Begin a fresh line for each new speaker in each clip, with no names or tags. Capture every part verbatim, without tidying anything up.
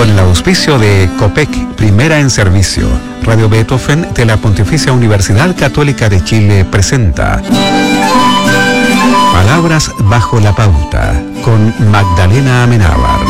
con el auspicio de COPEC, primera en servicio. Radio Beethoven de la Pontificia Universidad Católica de Chile presenta Palabras bajo la pauta, con Magdalena Amenábar.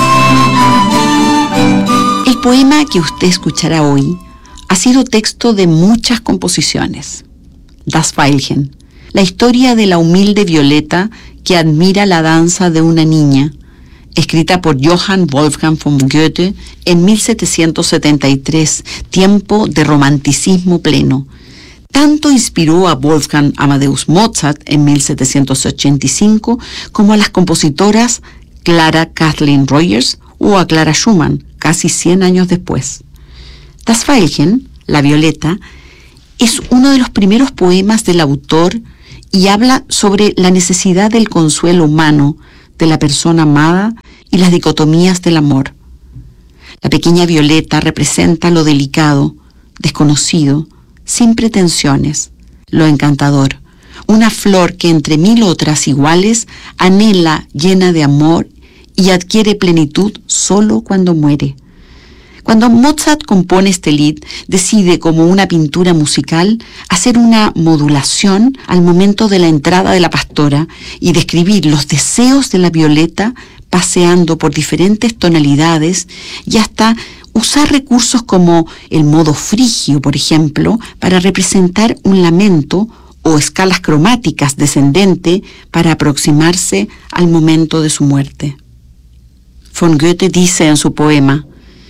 El poema que usted escuchará hoy ha sido texto de muchas composiciones. Das Veilchen, la historia de la humilde Violeta que admira la danza de una niña, escrita por Johann Wolfgang von Goethe en mil setecientos setenta y tres, tiempo de romanticismo pleno. Tanto inspiró a Wolfgang Amadeus Mozart en mil setecientos ochenta y cinco como a las compositoras Clara Kathleen Rogers o a Clara Schumann, casi cien años después. Das Veilchen, la Violeta, es uno de los primeros poemas del autor y habla sobre la necesidad del consuelo humano, de la persona amada y las dicotomías del amor. La pequeña Violeta representa lo delicado, desconocido, sin pretensiones, lo encantador, una flor que entre mil otras iguales anhela llena de amor y adquiere plenitud solo cuando muere. Cuando Mozart compone este lied, decide, como una pintura musical, hacer una modulación al momento de la entrada de la pastora y describir los deseos de la Violeta paseando por diferentes tonalidades y hasta usar recursos como el modo frigio, por ejemplo, para representar un lamento, o escalas cromáticas descendente para aproximarse al momento de su muerte. Von Goethe dice en su poema: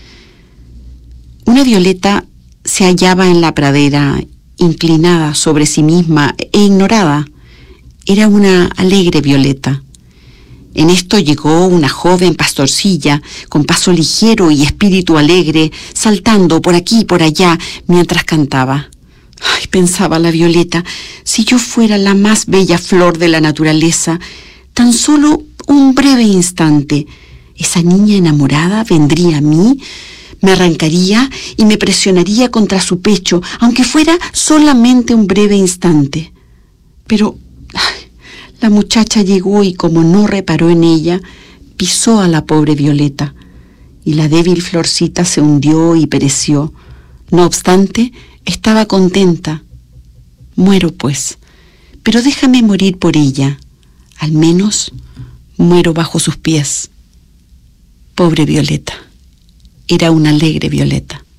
una Violeta se hallaba en la pradera, inclinada sobre sí misma e ignorada. Era una alegre Violeta. En esto llegó una joven pastorcilla, con paso ligero y espíritu alegre, saltando por aquí y por allá mientras cantaba. Ay, pensaba la Violeta, si yo fuera la más bella flor de la naturaleza, tan solo un breve instante, esa niña enamorada vendría a mí, me arrancaría y me presionaría contra su pecho, aunque fuera solamente un breve instante. Pero ay, la muchacha llegó y, como no reparó en ella, pisó a la pobre Violeta, y la débil florcita se hundió y pereció. No obstante, estaba contenta. Muero, pues, pero déjame morir por ella. Al menos muero bajo sus pies. Pobre Violeta. Era una alegre Violeta.